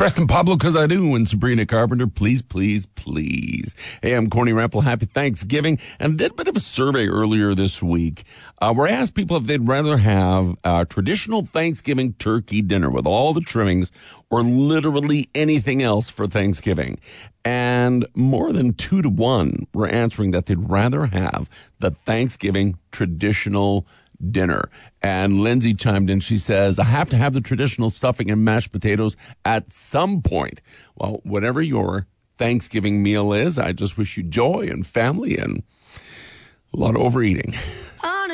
Preston Pablo, because I do, and Sabrina Carpenter, please, please, please. Hey, I'm Corny Rample. Happy Thanksgiving. And I did a bit of a survey earlier this week where I asked people if they'd rather have a traditional Thanksgiving turkey dinner with all the trimmings or literally anything else for Thanksgiving. And more than 2 to 1 were answering that they'd rather have the Thanksgiving traditional dinner. And Lindsay chimed in. She says, I have to have the traditional stuffing and mashed potatoes at some point. Well, whatever your Thanksgiving meal is, I just wish you joy and family and a lot of overeating.